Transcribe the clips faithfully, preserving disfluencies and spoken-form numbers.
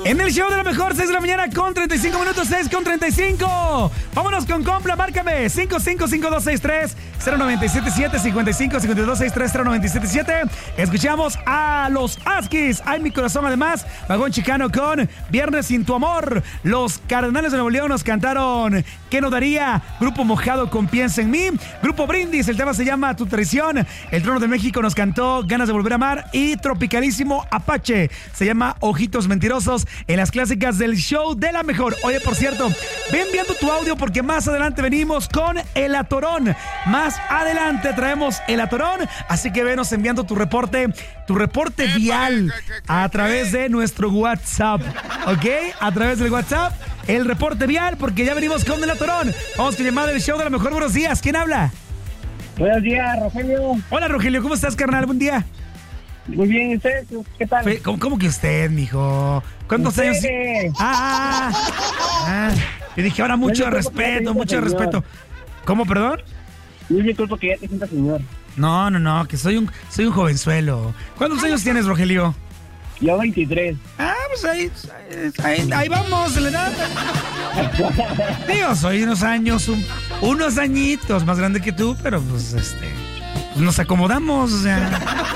En el show de la mejor, seis de la mañana con treinta y cinco minutos, seis con treinta y cinco. Vámonos con Compla, márcame cinco cinco cinco dos seis tres cero nueve siete siete cinco cinco cinco dos seis tres cero nueve siete siete. Escuchamos a los Askis, Ay mi corazón, además Vagón Chicano con Viernes sin tu amor. Los Cardenales de Nuevo León nos cantaron ¿Qué no daría? Grupo Mojado con Piensa en mí. Grupo Brindis, el tema se llama Tu traición. El Trono de México nos cantó Ganas de volver a amar. Y Tropicalísimo Apache se llama Ojitos Mentirosos en las clásicas del show de la mejor. Oye, por cierto, ve enviando tu audio porque más adelante venimos con El Atorón. Más adelante traemos El Atorón, así que venos enviando tu reporte, tu reporte vial a través de nuestro WhatsApp, ¿ok? A través del WhatsApp, el reporte vial, porque ya venimos con El Atorón. Vamos con llamada del show de la mejor. Buenos días, ¿quién habla? Buenos días, Rogelio. Hola, Rogelio, ¿cómo estás, carnal? Buen día. Muy bien, ¿y usted? ¿Qué tal? ¿Cómo, cómo que usted, mijo? ¿Cuántos años? Ah, ah, ah. Yo dije, ahora mucho respeto, mucho respeto. ¿Cómo, perdón? Muy bien, culpo que ya te sientas señor. No, no, no, que soy un, soy un jovenzuelo. ¿Cuántos años tienes, Rogelio? Yo veintitrés. Ah, pues ahí, ahí, ahí vamos, la edad. Digo, soy unos años, un, unos añitos más grande que tú, pero pues este, pues nos acomodamos, o sea.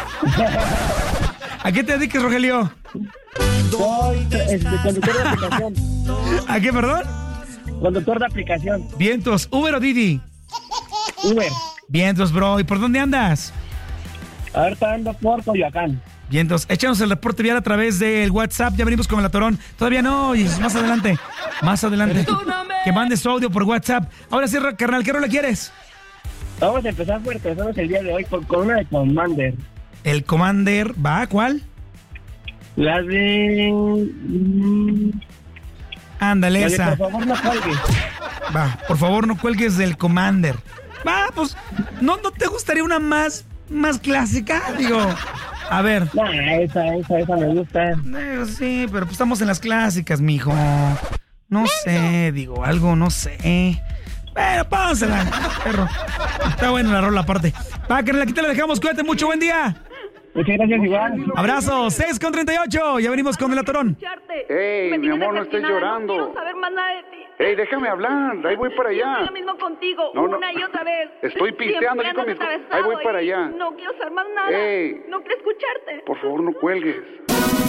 ¿A qué te dedicas, Rogelio? Soy este, conductor de aplicación. ¿A qué, perdón? Conductor de aplicación. Vientos, ¿Uber o Didi? Uber. Vientos, bro. ¿Y por dónde andas? Ahorita ando por Coyoacán. Vientos, échanos el reporte vial a través del WhatsApp. Ya venimos con El Atorón. Todavía no, y más adelante. Más adelante. Que mandes su audio por WhatsApp. Ahora sí, carnal, ¿qué rola quieres? Vamos a empezar fuerte, estamos el día de hoy con, con una de Commander. El Commander, ¿va? ¿Cuál? La de... Mm, Ándale, la de esa. Por favor no cuelgues. Va, por favor no cuelgues del Commander. Va, pues, ¿no, no te gustaría una más, más clásica? Digo, a ver. Nah, esa, esa, esa me gusta. Eh, sí, pero pues estamos en las clásicas, mijo. No sé, digo, algo, no sé. Bueno, pónsela, perro. Está buena la rola aparte. Va, que aquí te la dejamos, cuídate mucho, buen día. Muchas gracias, igual. Abrazo, seis con treinta y ocho. Ya venimos con El Atorón. Ey, mi amor, no estés llorando. No quiero saber más nada de ti. Ey, déjame hablar, ahí voy para allá. Yo estoy lo mismo contigo, no, no. una y otra vez. Estoy pisteando aquí con mis... Ahí voy para allá. No quiero saber más nada. Ey. No quiero escucharte. Por favor, no cuelgues.